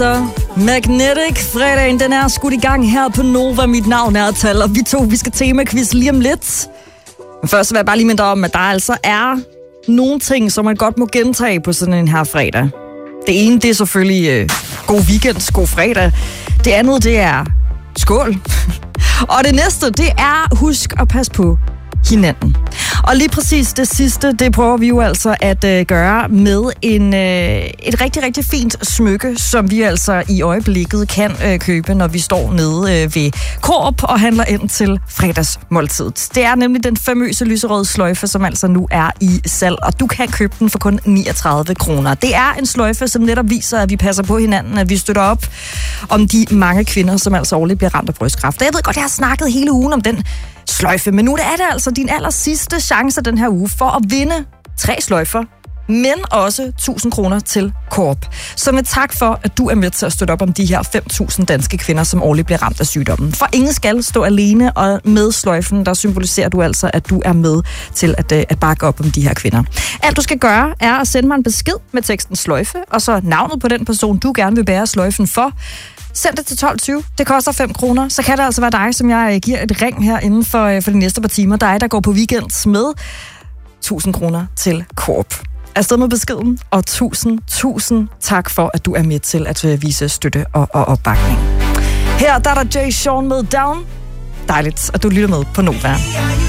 Så Magnetic, fredagen, den er skudt i gang her på Nova. Mit navn er Tal, og vi skal tema-quiz lige om lidt. Men først vil jeg bare lige minde om, at der altså er nogle ting, som man godt må gentage på sådan en her fredag. Det ene, det er selvfølgelig god weekend, god fredag. Det andet, det er skål. Og det næste, det er husk at passe på hinanden. Og lige præcis det sidste, det prøver vi jo altså at gøre med et rigtig, rigtig fint smykke, som vi altså i øjeblikket kan købe, når vi står nede ved Coop og handler ind til fredagsmåltidet. Det er nemlig den famøse lyserøde sløjfe, som altså nu er i salg, og du kan købe den for kun 39 kroner. Det er en sløjfe, som netop viser, at vi passer på hinanden, at vi støtter op om de mange kvinder, som altså årligt bliver ramt af brystkræft. Jeg ved godt, jeg har snakket hele ugen om den sløjfe, men nu er det altså din aller sidste chance den her uge for at vinde 3 sløjfer, men også 1000 kroner til Coop. Så med tak for, at du er med til at støtte op om de her 5.000 danske kvinder, som årligt bliver ramt af sygdommen. For ingen skal stå alene, og med sløjfen, der symboliserer du altså, at du er med til at bakke op om de her kvinder. Alt du skal gøre, er at sende mig en besked med teksten sløjfe, og så navnet på den person, du gerne vil bære sløjfen for. Send det til 12.20. Det koster 5 kroner. Så kan det altså være dig, som jeg giver et ring her inden for de næste par timer. Dig, der går på weekend med 1000 kroner til Coop. Afsted med beskeden, og tusind tak for, at du er med til at vise støtte og opbakning. Her der er der Jay Sean med Down. Dejligt, at du lytter med på Nova.